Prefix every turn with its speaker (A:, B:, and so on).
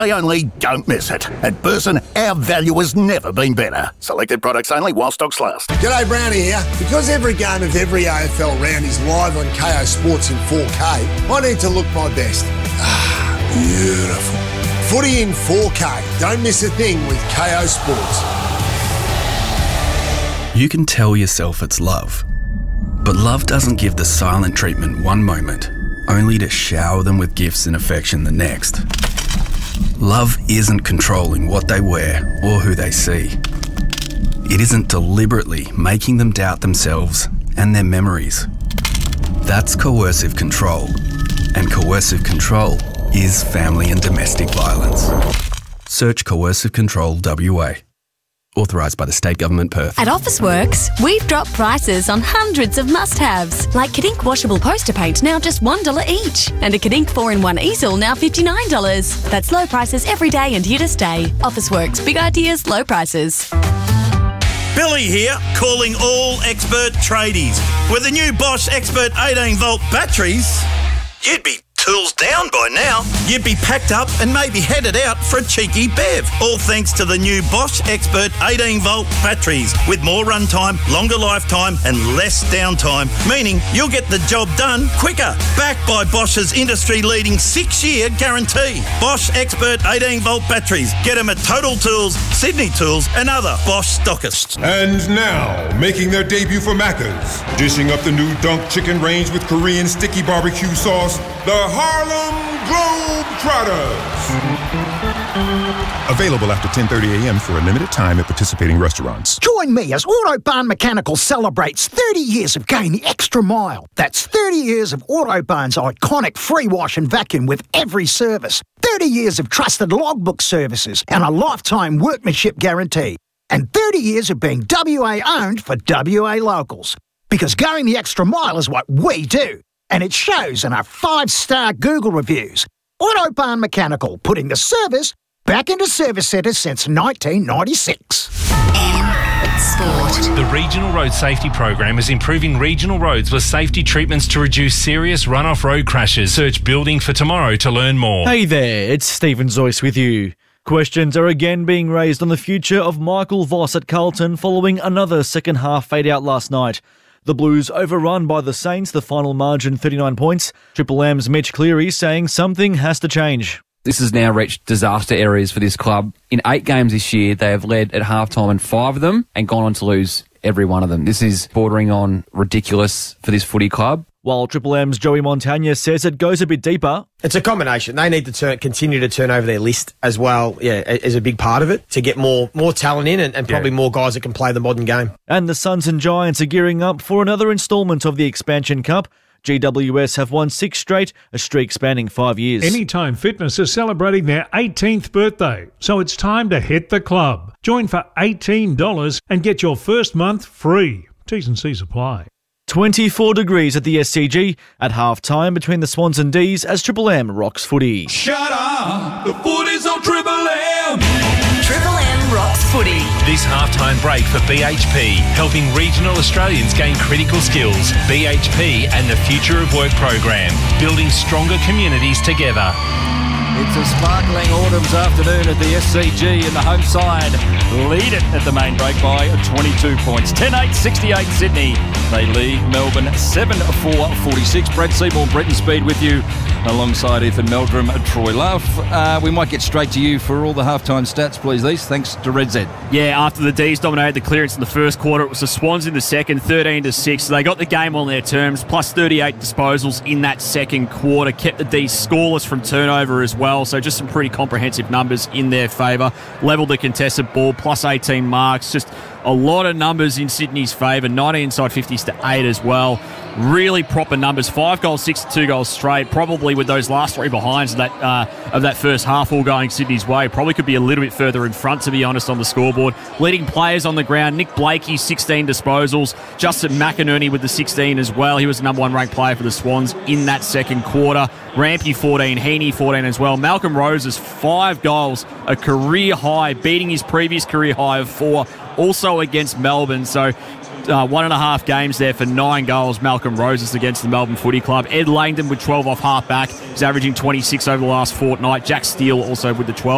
A: only don't miss it. At Burson, our value has never been better. Selected products only while stocks last.
B: G'day, Brownie here. Because every game of every AFL round is live on KO Sports in 4K, I need to look my best. Beautiful. Footy in 4K. Don't miss a thing with KO Sports.
C: You can tell yourself it's love. But love doesn't give the silent treatment one moment, only to shower them with gifts and affection the next. Love isn't controlling what they wear or who they see. It isn't deliberately making them doubt themselves and their memories. That's coercive control. And coercive control is family and domestic violence. Search Coercive Control WA. Authorised by the State Government, Perth.
D: At Officeworks, we've dropped prices on hundreds of must-haves, like Kadink washable poster paint now just $1 each, and a Kadink 4-in-1 easel now $59. That's low prices every day and here to stay. Officeworks, big ideas, low prices.
E: Billy here, calling all expert tradies. With the new Bosch Expert 18-volt batteries, you'd be tools down by now. You'd be packed up and maybe headed out for a cheeky bev. All thanks to the new Bosch Expert 18-volt batteries with more runtime, longer lifetime and less downtime, meaning you'll get the job done quicker. Backed by Bosch's industry-leading 6-year guarantee. Bosch Expert 18-volt batteries. Get them at Total Tools, Sydney Tools and other Bosch stockists.
F: And now, making their debut for Macca's, dishing up the new Dunk Chicken range with Korean sticky barbecue sauce, the Harlem Globetrotters. Available after 10:30 a.m. for a limited time at participating restaurants.
G: Join me as Autobarn Mechanical celebrates 30 years of going the extra mile. That's 30 years of Autobarn's iconic free wash and vacuum with every service. 30 years of trusted logbook services and a lifetime workmanship guarantee. And 30 years of being WA owned for WA locals. Because going the extra mile is what we do. And it shows in our 5-star Google reviews. Autobarn Mechanical, putting the service back into service centres since 1996.
H: Sport. The Regional Road Safety Program is improving regional roads with safety treatments to reduce serious run-off road crashes. Search Building for Tomorrow to learn more.
I: Hey there, it's Stephen Zoyce with you. Questions are again being raised on the future of Michael Voss at Carlton following another second-half fade-out last night. The Blues overrun by the Saints, the final margin 39 points. Triple M's Mitch Cleary saying something has to change.
J: This has now reached disaster areas for this club. In 8 games this year, they have led at halftime in 5 of them and gone on to lose every one of them. This is bordering on ridiculous for this footy club.
I: While Triple M's Joey Montagna says it goes a bit deeper.
K: It's a combination. They need to continue to turn over their list as well, is a big part of it, to get more talent in and probably more guys that can play the modern game.
I: And the Suns and Giants are gearing up for another instalment of the Expansion Cup. GWS have won 6 straight, a streak spanning 5 years.
L: Anytime Fitness is celebrating their 18th birthday, so it's time to hit the club. Join for $18 and get your first month free. T's and C's apply.
I: 24 degrees at the SCG at half-time between the Swans and D's as Triple M rocks footy.
M: Shut up! The footy's on Triple M!
D: Triple M rocks footy.
H: This halftime break for BHP, helping regional Australians gain critical skills. BHP and the Future of Work program, building stronger communities together.
N: It's a sparkling autumn's afternoon at the SCG, and the home side lead it at the main break by 22 points. 10-8, 68 Sydney. They lead Melbourne 7-4-46. Brad Seymour, Bretton Speed with you alongside Ethan Meldrum, Troy Love. We might get straight to you for all the halftime stats, please, These. Thanks to Red Z.
O: Yeah, after the D's dominated the clearance in the first quarter, it was the Swans in the second, 13-6. So they got the game on their terms, plus 38 disposals in that second quarter. Kept the D's scoreless from turnover as well. So just some pretty comprehensive numbers in their favour. Levelled the contested ball, plus 18 marks. Just a lot of numbers in Sydney's favour. 19 inside 50s to 8 as well. Really proper numbers. 5 goals, 6 to 2 goals straight. Probably with those last 3 behinds of that first half all going Sydney's way. Probably could be a little bit further in front, to be honest, on the scoreboard. Leading players on the ground. Nick Blakey, 16 disposals. Justin McInerney with the 16 as well. He was the number 1 ranked player for the Swans in that second quarter. Rampy 14, Heaney 14 as well. Malcolm Roses 5 goals, a career high, beating his previous career high of 4, also against Melbourne. So 1.5 games there for 9 goals, Malcolm Roses against the Melbourne Footy Club. Ed Langdon with 12 off half back. He's averaging 26 over the last fortnight. Jack Steele also with the 12.